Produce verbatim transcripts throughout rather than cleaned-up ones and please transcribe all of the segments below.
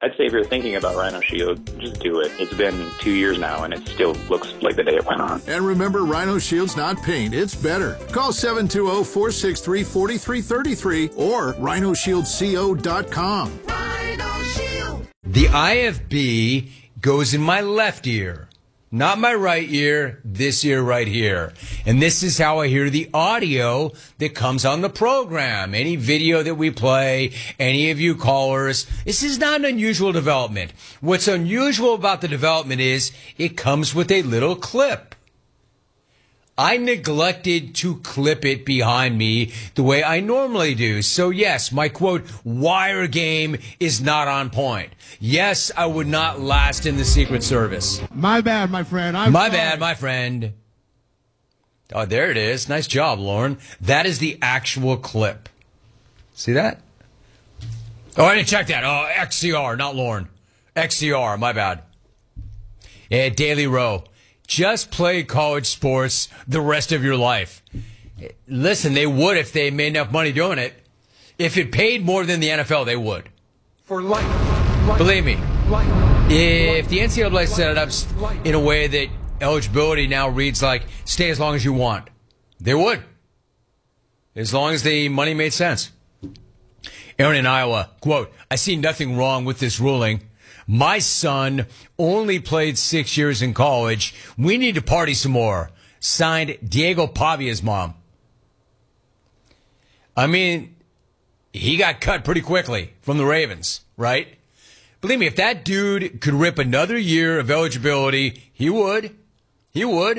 I'd say if you're thinking about Rhino Shield, just do it. It's been two years now, and it still looks like the day it went on. And remember, Rhino Shield's not paint, it's better. Call seven two zero, four six three, four three three three or rhino shield co dot com. Rhino Shield. The I F B goes in my left ear. Not my right ear, this ear right here. And this is how I hear the audio that comes on the program. Any video that we play, any of you callers, this is not an unusual development. What's unusual about the development is it comes with a little clip. I neglected to clip it behind me the way I normally do. So yes, my quote, wire game is not on point. Yes, I would not last in the Secret Service. My bad, my friend. I'm my sorry. bad, my friend. Oh, there it is. Nice job, Lauren. That is the actual clip. See that? Oh, I didn't check that. Oh, X C R, not Lauren. X C R, my bad. Yeah, Daily Row. Just play college sports the rest of your life. Listen, they would if they made enough money doing it. If it paid more than the N F L, they would. For life. life Believe me. Life, if life, the N C double A set it up life. in a way that eligibility now reads like stay as long as you want, they would. As long as the money made sense. Aaron in Iowa, quote, I see nothing wrong with this ruling. My son only played six years in college. We need to party some more. Signed, Diego Pavia's mom. I mean, he got cut pretty quickly from the Ravens, right? Believe me, if that dude could rip another year of eligibility, he would. He would.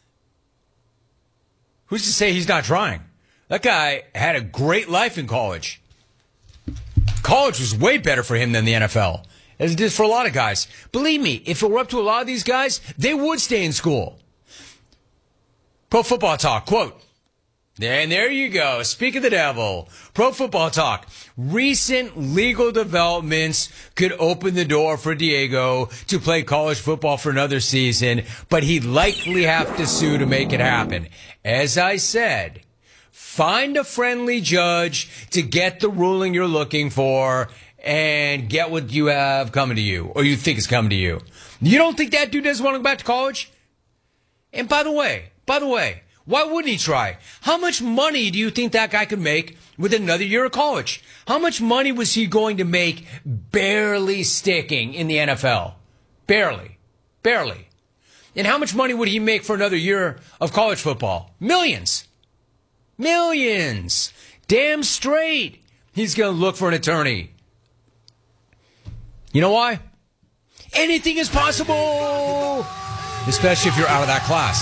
Who's to say he's not trying? That guy had a great life in college. College was way better for him than the N F L. As it is for a lot of guys. Believe me, if it were up to a lot of these guys, they would stay in school. Pro Football Talk, quote, and there you go. Speak of the devil. Pro Football Talk. Recent legal developments could open the door for Diego to play college football for another season, but he'd likely have to sue to make it happen. As I said, find a friendly judge to get the ruling you're looking for and get what you have coming to you, or you think is coming to you. You don't think that dude doesn't want to go back to college? And by the way, by the way, why wouldn't he try? How much money do you think that guy could make with another year of college? How much money was he going to make barely sticking in the N F L? Barely. Barely. And how much money would he make for another year of college football? Millions. Millions. Damn straight. He's going to look for an attorney. You know why? Anything is possible, especially if you're out of that class.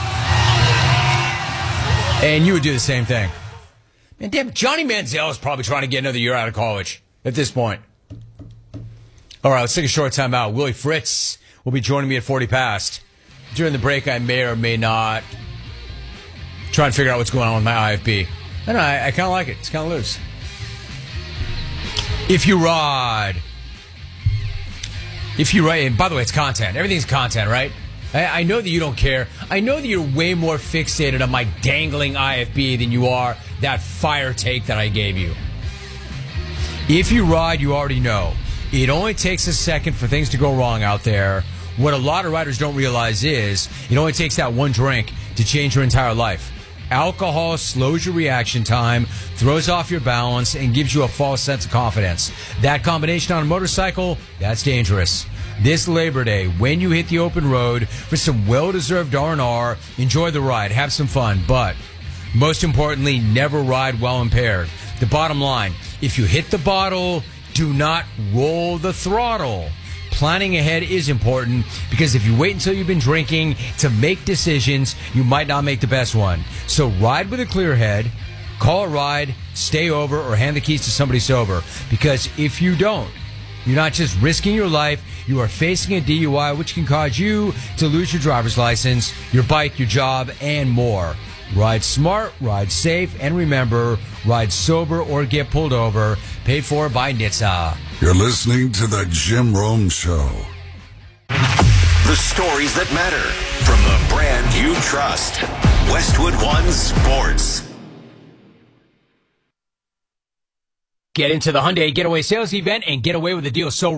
And you would do the same thing. Man, damn, Johnny Manziel is probably trying to get another year out of college at this point. All right, let's take a short time out. Willie Fritz will be joining me at forty past. During the break, I may or may not try and figure out what's going on with my I F B. I don't know, I, I kind of like it. It's kind of loose. If you ride... If you write, and by the way, it's content. Everything's content, right? I, I know that you don't care. I know that you're way more fixated on my dangling I F B than you are that fire take that I gave you. If you ride, you already know. It only takes a second for things to go wrong out there. What a lot of riders don't realize is it only takes that one drink to change your entire life. Alcohol slows your reaction time, throws off your balance, and gives you a false sense of confidence. That combination on a motorcycle, that's dangerous. This Labor Day, when you hit the open road for some well-deserved R and R, enjoy the ride, have some fun, but most importantly, never ride while impaired. The bottom line, if you hit the bottle, do not roll the throttle. Planning ahead is important because if you wait until you've been drinking to make decisions, you might not make the best one. So ride with a clear head, call a ride, stay over, or hand the keys to somebody sober. Because if you don't, you're not just risking your life, you are facing a D U I, which can cause you to lose your driver's license, your bike, your job, and more. Ride smart, ride safe, and remember, ride sober or get pulled over. Paid for by N H T S A. You're listening to The Jim Rome Show. The stories that matter from the brand you trust. Westwood One Sports. Get into the Hyundai Getaway Sales Event and get away with a deal so